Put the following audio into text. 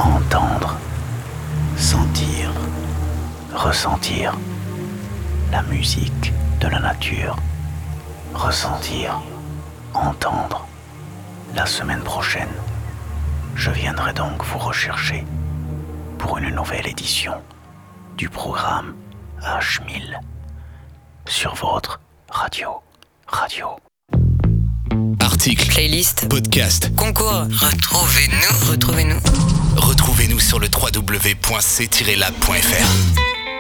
Entendre, sentir, ressentir la musique de la nature. Ressentir, entendre. La semaine prochaine, je viendrai donc vous rechercher pour une nouvelle édition du programme H1000 sur votre radio. Articles, playlist, podcast, concours. Retrouvez-nous. Retrouvez-nous sur le www.c-lab.fr.